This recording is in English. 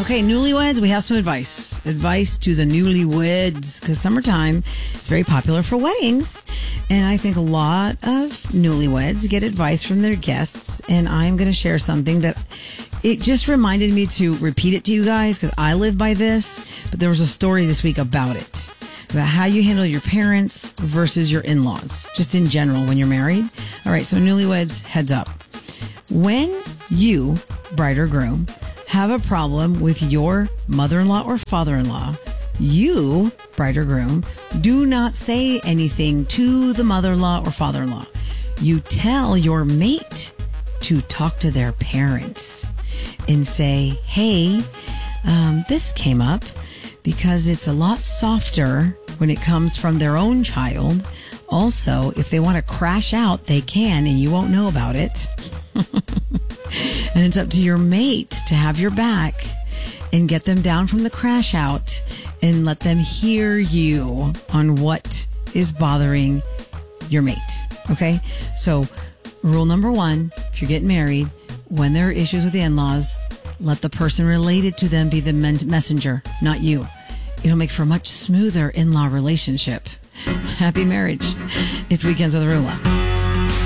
Okay, newlyweds, we have some advice. Advice to the newlyweds, because summertime is very popular for weddings. And I think a lot of newlyweds get advice from their guests. And I'm going to share something that it just reminded me to repeat it to you guys, because I live by this. But there was a story this week about it, about how you handle your parents versus your in-laws, just in general when you're married. All right, so newlyweds, heads up. When you, bride or groom, have a problem with your mother-in-law or father-in-law, you, bride or groom, do not say anything to the mother-in-law or father-in-law. You tell your mate to talk to their parents and say, hey, this came up because it's a lot softer when it comes from their own child. Also, if they want to crash out, they can, and you won't know about it. And it's up to your mate to have your back and get them down from the crash out and let them hear you on what is bothering your mate. Okay? So rule number 1, if you're getting married, when there are issues with the in-laws, let the person related to them be the messenger, not you. It'll make for a much smoother in-law relationship. Happy marriage. It's Weekends with Arula.